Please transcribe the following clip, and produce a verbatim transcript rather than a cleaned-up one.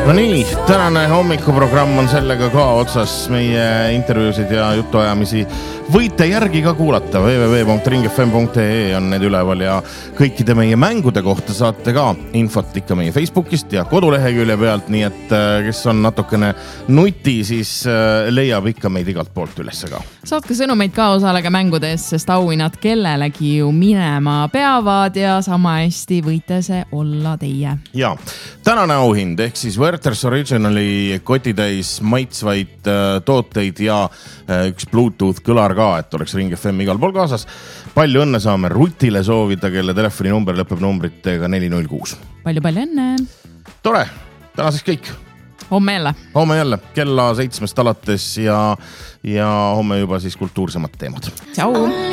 No nii, tänane hommikuprogramm on sellega ka otsas. Meie intervjuusid ja jutuajamisi võite järgi ka kuulata. w w w punkt ring f m punkt e e on need üleval ja kõikide meie mängude kohta saate ka infot ikka meie Facebookist ja kodulehekülje pealt, nii et kes on natukene nuti, siis leiab ikka meid igalt poolt üles ka. Saatke sõnumeid ka, osalege mängudes, sest auhinnad kellelegi ju minema peavad ja sama hästi võite see olla teie. Ja, tänane auhind ehk siis Werther's Originali kotitäis maitsvaid tooteid ja üks Bluetooth kõlar ka, et oleks Ring F M igal pool kaasas. Palju õnne saame Rutile soovida, kelle telefoni number lõpeb numbritega neli null kuus. Palju-palju õnne. Tore, tänaseks kõik. Homme jälle. Homme jälle, kella seitsmest alates ja, ja homme juba siis kultuursemad teemad. Tšau.